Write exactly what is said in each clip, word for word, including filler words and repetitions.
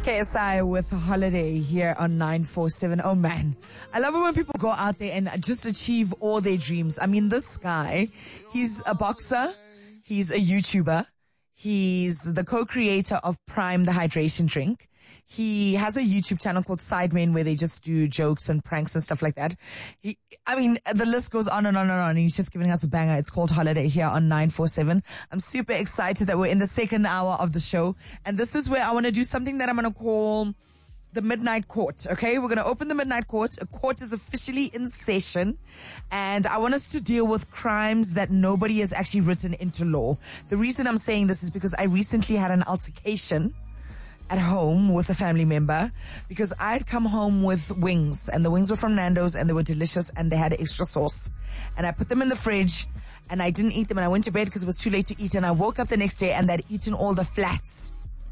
K S I with Holiday here on nine four seven. Oh man, I love it when people go out there and just achieve all their dreams. I mean, this guy, he's a boxer, he's a YouTuber, he's the co-creator of Prime, the hydration drink. He has a YouTube channel called Sidemen where they just do jokes and pranks and stuff like that. He, I mean, the list goes on and on and on. He's just giving us a banger. It's called Holiday here on nine four seven. I'm super excited that we're in the second hour of the show. And this is where I want to do something that I'm going to call the Midnight Court. Okay, we're going to open the Midnight Court. A court is officially in session. And I want us to deal with crimes that nobody has actually written into law. The reason I'm saying this is because I recently had an altercation at home with a family member because I'd come home with wings, and the wings were from Nando's and they were delicious and they had extra sauce, and I put them in the fridge and I didn't eat them, and I went to bed because it was too late to eat, and I woke up the next day and they'd eaten all the flats.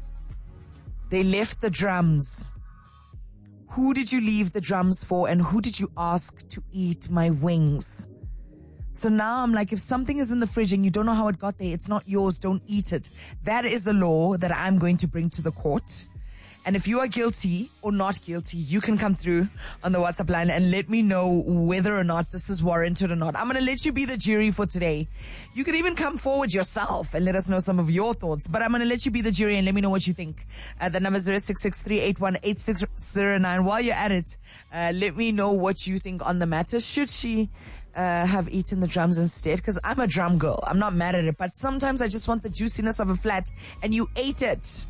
They left the drums. Who did you leave the drums for, and who did you ask to eat my wings? So now I'm like, if something is in the fridge and you don't know how it got there, it's not yours, don't eat it. That is the law that I'm going to bring to the court. And if you are guilty or not guilty, you can come through on the WhatsApp line and let me know whether or not this is warranted or not. I'm going to let you be the jury for today. You can even come forward yourself and let us know some of your thoughts. But I'm going to let you be the jury and let me know what you think. Uh, the number is zero six six three eight one eight six zero nine. While you're at it, uh, let me know what you think on the matter. Should she Uh, have eaten the drums instead? Because I'm a drum girl. I'm not mad at it. But sometimes I just want the juiciness of a flat, and you ate it.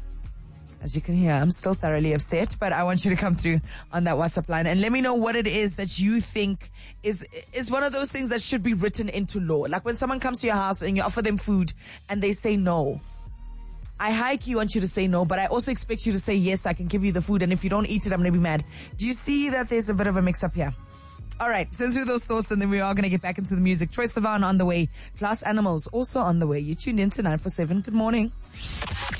As you can hear, I'm still thoroughly upset, but I want you to come through on that WhatsApp line and let me know what it is that you think is is one of those things that should be written into law. Like when someone comes to your house and you offer them food and they say no. I high key want you to say no, but I also expect you to say yes, I can give you the food, and if you don't eat it, I'm going to be mad. Do you see that there's a bit of a mix-up here? All right, send through those thoughts and then we are going to get back into the music. Troye Sivan on the way. Class Animals also on the way. You tuned in to nine four seven. Good morning.